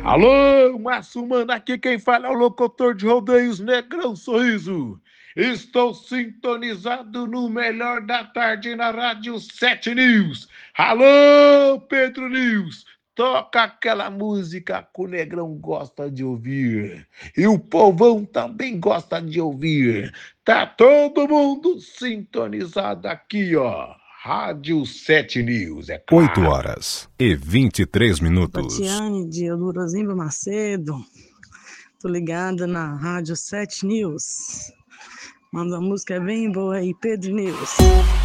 Alô, Márcio Mano, aqui quem fala é o locutor de rodeios Negrão Sorriso. Estou sintonizado no melhor da tarde na Rádio 7 News. Alô, Pedro News, toca aquela música que o Negrão gosta de ouvir. E o povão também gosta de ouvir. Tá todo mundo sintonizado aqui, ó. Rádio 7 News, é 8 claro. horas e 23 minutos. Tatiane de Elurozimba Macedo. Tô ligada na Rádio 7 News. Manda uma música bem boa aí, Pedro News.